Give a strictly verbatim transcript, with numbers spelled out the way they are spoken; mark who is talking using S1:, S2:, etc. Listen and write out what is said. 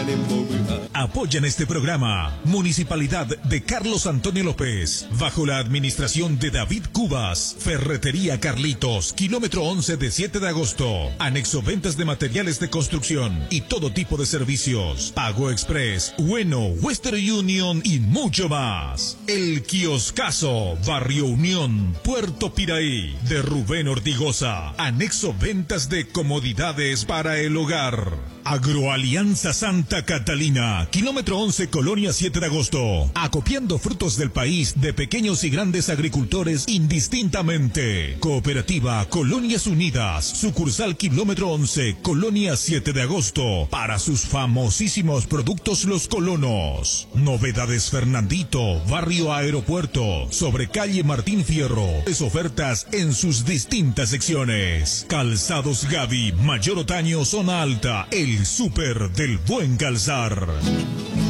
S1: Apoyan este programa Municipalidad de Carlos Antonio López, bajo la administración de David Cubas. Ferretería Carlitos, kilómetro once de siete de agosto. Anexo ventas de materiales de construcción y todo tipo de servicios. Pago Express, Bueno, Western Union y mucho más. El Kioscazo, Barrio Unión, Puerto Piraí, de Rubén Ortigosa. Anexo ventas de comodidades para el hogar. Agroalianza Santa Catalina, kilómetro once, Colonia siete de agosto. Acopiando frutos del país de pequeños y grandes agricultores indistintamente. Cooperativa Colonias Unidas, sucursal kilómetro once, Colonia siete de agosto. Para sus famosísimos productos Los Colonos. Novedades Fernandito, Barrio Aeropuerto, sobre calle Martín Fierro. Es ofertas en sus distintas secciones. Calzados Gaby, Mayor Otaño, Zona Alta, el súper del buen calzar.